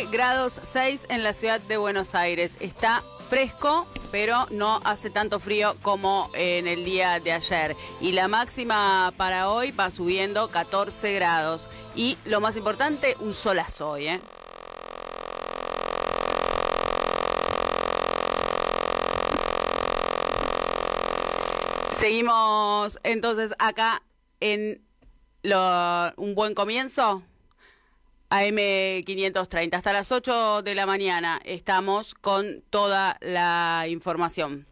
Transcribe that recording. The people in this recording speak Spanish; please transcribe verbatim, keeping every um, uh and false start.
grados seis en la ciudad de Buenos Aires. Está fresco, pero no hace tanto frío como en el día de ayer. Y la máxima para hoy va subiendo catorce grados. Y lo más importante, un solazo hoy, ¿eh? Seguimos entonces acá en lo, un buen comienzo. A eme quinientos treinta. Hasta las ocho de la mañana estamos con toda la información.